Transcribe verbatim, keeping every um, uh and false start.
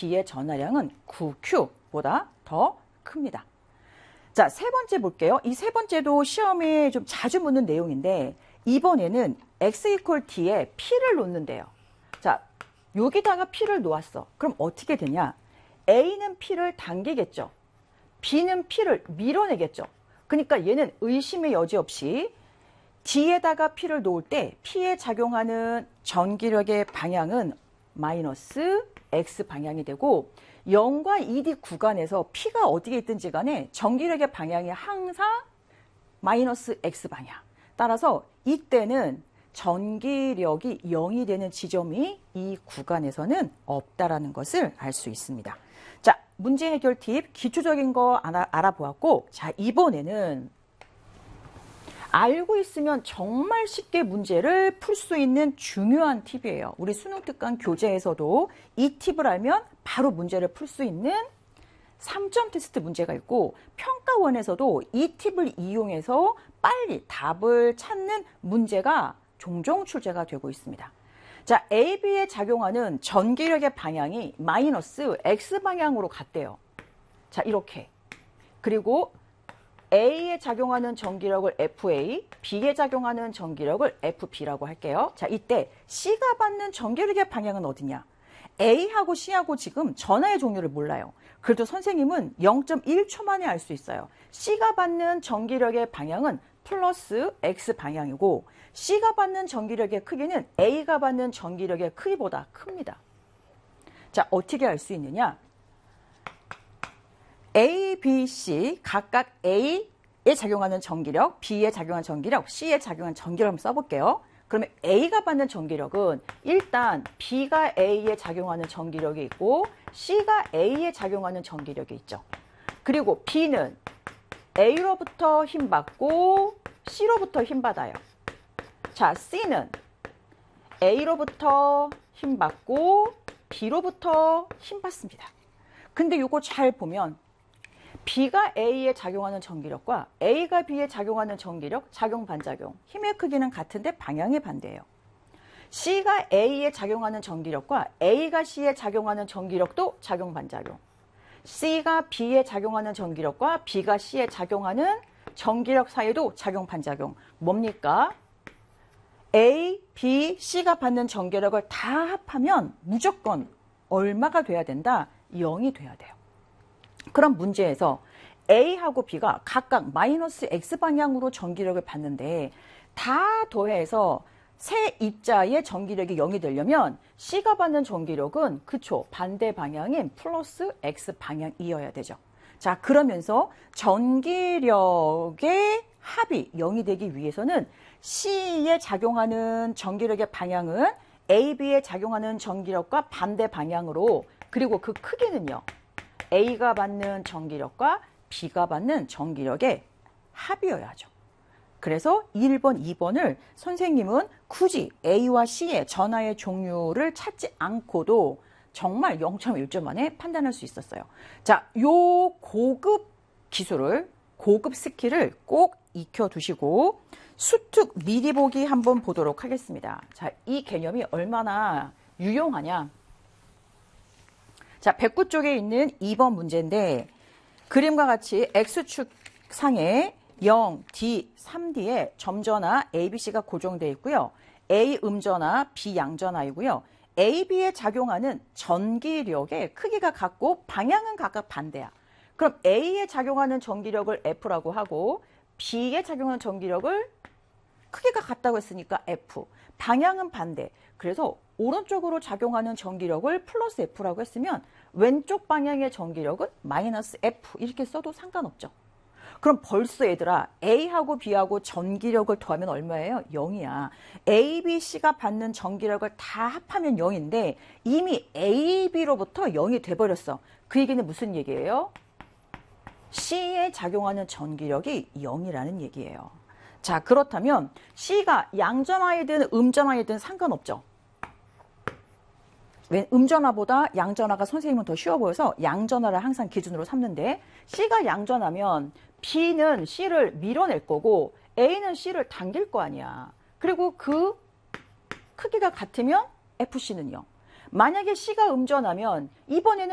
B의 전하량은 구 큐보다 더 큽니다. 자, 세 번째 볼게요. 이 세 번째도 시험에 좀 자주 묻는 내용인데 이번에는 X 이퀄 D에 P를 놓는데요. 자, 여기다가 P를 놓았어. 그럼 어떻게 되냐? A는 P를 당기겠죠. B는 P를 밀어내겠죠. 그러니까 얘는 의심의 여지 없이 D에다가 P를 놓을 때 P에 작용하는 전기력의 방향은 마이너스 X 방향이 되고 영과 이 디 구간에서 P가 어디에 있든지 간에 전기력의 방향이 항상 마이너스 X 방향. 따라서 이때는 전기력이 영이 되는 지점이 이 구간에서는 없다라는 것을 알 수 있습니다. 자, 문제 해결 팁 기초적인 거 알아, 알아보았고, 자, 이번에는 알고 있으면 정말 쉽게 문제를 풀 수 있는 중요한 팁이에요. 우리 수능 특강 교재에서도 이 팁을 알면 바로 문제를 풀 수 있는 삼 점 테스트 문제가 있고 평가원에서도 이 팁을 이용해서 빨리 답을 찾는 문제가 종종 출제가 되고 있습니다. 자, A, B에 작용하는 전기력의 방향이 마이너스 X 방향으로 갔대요. 자, 이렇게. 그리고 A에 작용하는 전기력을 에프 에이, B에 작용하는 전기력을 에프 비라고 할게요. 자, 이때 C가 받는 전기력의 방향은 어디냐? A하고 C하고 지금 전하의 종류를 몰라요. 그래도 선생님은 영 점 일 초 만에 알 수 있어요. C가 받는 전기력의 방향은 플러스 X 방향이고 C가 받는 전기력의 크기는 A가 받는 전기력의 크기보다 큽니다. 자, 어떻게 알 수 있느냐? A, B, C 각각 A에 작용하는 전기력, B에 작용하는 전기력, C에 작용하는 전기력 한번 써볼게요. 그러면 A가 받는 전기력은 일단 B가 A에 작용하는 전기력이 있고 C가 A에 작용하는 전기력이 있죠. 그리고 B는 A로부터 힘받고 C로부터 힘받아요. 자, C는 A로부터 힘받고 B로부터 힘받습니다. 근데 이거 잘 보면 B가 A에 작용하는 전기력과 A가 B에 작용하는 전기력, 작용, 반작용, 힘의 크기는 같은데 방향이 반대예요. C가 A에 작용하는 전기력과 A가 C에 작용하는 전기력도 작용, 반작용. C가 B에 작용하는 전기력과 B가 C에 작용하는 전기력 사이도 작용, 반작용. 뭡니까? A, B, C가 받는 전기력을 다 합하면 무조건 얼마가 돼야 된다? 영이 돼야 돼요. 그럼 문제에서 A하고 B가 각각 마이너스 X 방향으로 전기력을 받는데 다 더해서 세 입자의 전기력이 영이 되려면 C가 받는 전기력은 그쵸 반대 방향인 플러스 X 방향이어야 되죠. 자, 그러면서 전기력의 합이 영이 되기 위해서는 C에 작용하는 전기력의 방향은 A, B에 작용하는 전기력과 반대 방향으로 그리고 그 크기는요. A가 받는 전기력과 B가 받는 전기력의 합이어야죠. 그래서 일 번, 이 번을 선생님은 굳이 A와 C의 전하의 종류를 찾지 않고도 정말 영 점 일 초 만에 판단할 수 있었어요. 자, 요 고급 기술을, 고급 스킬을 꼭 익혀두시고 수특 미리 보기 한번 보도록 하겠습니다. 자, 이 개념이 얼마나 유용하냐. 자, 백구 쪽에 있는 이 번 문제인데 그림과 같이 X축 상에 영, D, 삼 디에 점전화 A, B, C가 고정되어 있고요. A 음전화, B 양전화이고요. A, B에 작용하는 전기력의 크기가 같고 방향은 각각 반대야. 그럼 A에 작용하는 전기력을 F라고 하고 B에 작용하는 전기력을 크기가 같다고 했으니까 F. 방향은 반대. 그래서 오른쪽으로 작용하는 전기력을 플러스 F라고 했으면 왼쪽 방향의 전기력은 마이너스 F 이렇게 써도 상관없죠. 그럼 벌써 얘들아 A하고 B하고 전기력을 더하면 얼마예요? 영이야. A, B, C가 받는 전기력을 다 합하면 영인데 이미 A, B로부터 영이 돼버렸어. 그 얘기는 무슨 얘기예요? C에 작용하는 전기력이 영이라는 얘기예요. 자, 그렇다면 C가 양전화이든 음전화이든 상관없죠. 왜 음전화보다 양전화가 선생님은 더 쉬워 보여서 양전화를 항상 기준으로 삼는데 C가 양전화면 B는 C를 밀어낼 거고 A는 C를 당길 거 아니야. 그리고 그 크기가 같으면 에프 씨는 영. 만약에 C가 음전화면 이번에는